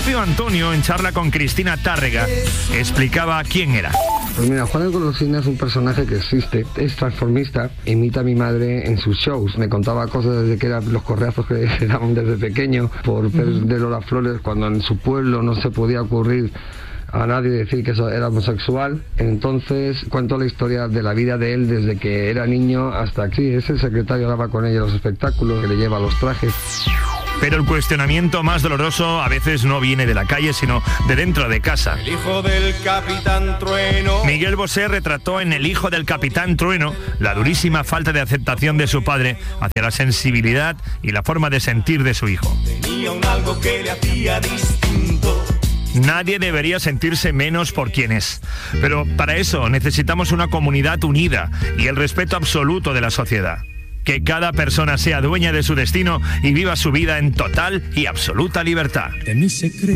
propio Antonio, en charla con Cristina Tárrega, explicaba quién era. Pues mira, Juan el Golosina es un personaje que existe, es transformista, imita a mi madre en sus shows, me contaba cosas desde que eran los correazos que le daban desde pequeño por de Lola Flores, cuando en su pueblo no se podía ocurrir a nadie decir que eso era homosexual. Entonces cuento la historia de la vida de él desde que era niño hasta que es el secretario, daba con ella los espectáculos, que le lleva los trajes. Pero el cuestionamiento más doloroso a veces no viene de la calle, sino de dentro de casa. El hijo del Capitán Trueno. Miguel Bosé retrató en El hijo del Capitán Trueno la durísima falta de aceptación de su padre hacia la sensibilidad y la forma de sentir de su hijo. Tenía un algo que le hacía distinto. Nadie debería sentirse menos por quien es. Pero para eso necesitamos una comunidad unida y el respeto absoluto de la sociedad. Que cada persona sea dueña de su destino y viva su vida en total y absoluta libertad. De mi secreto.